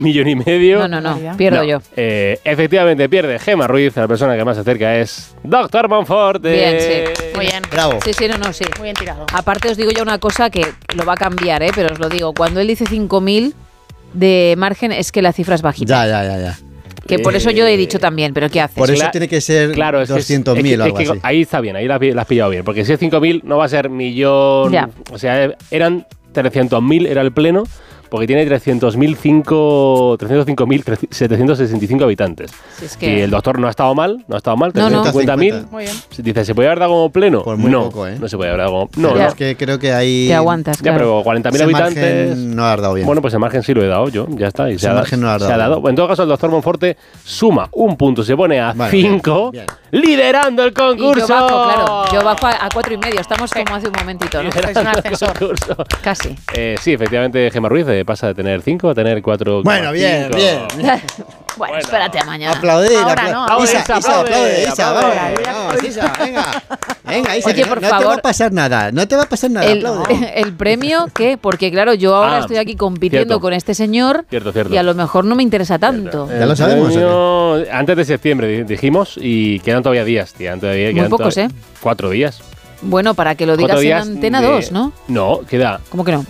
millón y medio. No, pierdo yo. Efectivamente pierde Gemma Ruiz, la persona que más se acerca es Dr. Monforte. Bien, sí. Muy bien. Bravo. Sí, sí. Muy bien tirado. Aparte os digo ya una cosa que lo va a cambiar, pero os lo digo. Cuando él dice 5.000 de margen es que la cifra es bajita. Ya. Que por eso yo he dicho también, pero ¿qué haces? Por eso tiene que ser 200.000 o algo así. Ahí está bien, ahí la has pillado bien. Porque si es 5.000 no va a ser millón. Ya. O sea, eran 300.000, era el pleno, porque tiene 305.765 habitantes. Si es que... Y el doctor no ha estado mal, 350.000. Muy bien. Dice, ¿se puede haber dado como pleno? Pues muy no, poco, ¿eh? No se puede haber dado como... No, Ya. es que creo que ahí... Te aguantas, Ya, claro. pero 40.000 ese habitantes... margen no lo has dado bien. Bueno, pues el margen sí lo he dado yo, ya está. Y Ese margen no lo has se ha dado. dado. En todo caso, el doctor Monforte suma un punto, se pone a 5, bien. liderando el Y concurso. yo bajo, claro. Yo bajo a 4,5. Estamos como hace un momentito, ¿no? Es un ascensor. Concurso. Casi. Sí, efectivamente, Gemma Ruiz pasa de tener 5 a tener 4. Bueno, bien. Bueno, espérate a mañana. Aplaudir. Ahora no. Isa, Aplaude. vamos, Isa, venga, Isa, Oye, que por no te va favor. a pasar nada, aplaude. El premio, ¿qué? Porque claro, yo ahora estoy aquí compitiendo cierto. con este señor Cierto. y a lo mejor no me interesa tanto. Ya lo sabemos, Antes de septiembre dijimos y quedan todavía días, tía. Muy pocos, 4 días. Bueno, para que lo 4 digas en días Antena de- 2, ¿no? No, queda ¿Cómo que no?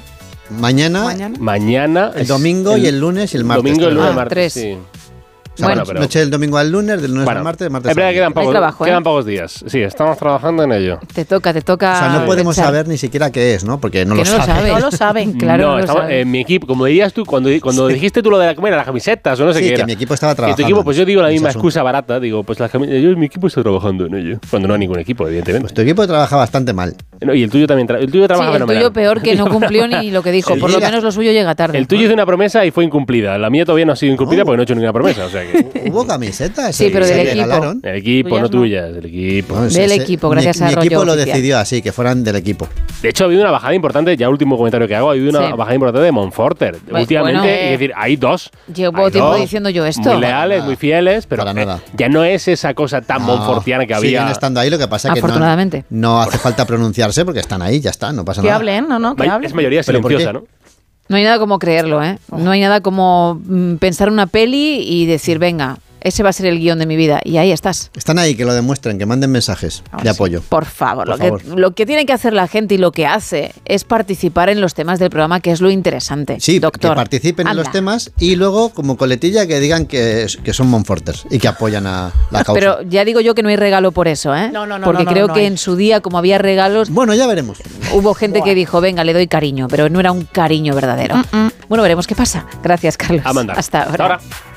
Mañana, el domingo y el lunes y el martes. Domingo, el lunes, Ah, martes. 3. Sí. O sea, Bueno, pero- noche del domingo al lunes, del lunes Bueno, al martes, del martes es verdad al que miércoles. quedan trabajo, pocos días. Sí, estamos trabajando en ello. Te toca. O sea, no podemos echar. saber ni siquiera qué es, ¿no? Porque no Que lo no lo sabe. sabes. No lo saben. Claro, no, no lo estamos, sabes. mi equipo, como dirías tú, cuando dijiste tú lo de las camisetas o no sé Sí, qué que era. mi equipo estaba Y trabajando. tu equipo, pues yo digo la en ese misma asunto. excusa barata, digo, pues mi equipo está trabajando en ello. Cuando no hay ningún equipo, evidentemente. Pues tu equipo trabaja bastante mal. No, y el tuyo también, el tuyo Sí, trabaja el fenomenal. tuyo peor, que no cumplió ni lo que dijo. Sí, Por lo la- menos lo suyo llega tarde. El tuyo hizo una promesa y fue incumplida. La mía todavía no ha sido incumplida No. porque no he hecho ninguna promesa. O sea que Hubo camisetas. Sí, pero se del equipo. regalaron. el equipo, Tuyas no no. tuyas, el equipo. No, Del equipo, gracias a mi Rollo equipo lo Oficial. decidió así, que fueran del equipo. De hecho, ha habido una bajada importante, ya último comentario que hago, ha habido una Sí. bajada importante de Monforter. Últimamente, bueno, es decir, hay dos. Llevo Hay tiempo dos. diciendo yo esto. Muy leales, nada. muy fieles, pero Para nada. ya no es esa cosa tan monfortiana que Siguen había. estando ahí, lo que pasa es que Afortunadamente. no hace falta pronunciarse porque están ahí, ya está, no pasa Que nada. hablen, no, que hablen. Es mayoría ¿Pero por silenciosa, qué? ¿no? No hay nada como creerlo, ¿eh? No hay nada como pensar una peli y decir, venga, ese va a ser el guión de mi vida. Y ahí estás. Están ahí, que lo demuestren, que manden mensajes de apoyo. Por favor, Por lo, favor. Que, lo que tiene que hacer la gente y lo que hace es participar en los temas del programa, que es lo interesante. Sí, doctor. que participen en Anda. los temas y luego, como coletilla, que digan que son Monforters y que apoyan a la causa. Pero ya digo yo que no hay regalo por eso, ¿eh? No, Porque creo no que hay. en su día, como había regalos, Bueno, ya veremos. hubo gente que dijo, venga, le doy cariño, pero no era un cariño verdadero. Bueno, veremos qué pasa. Gracias, Carlos. A mandar. Hasta ahora. Hasta ahora.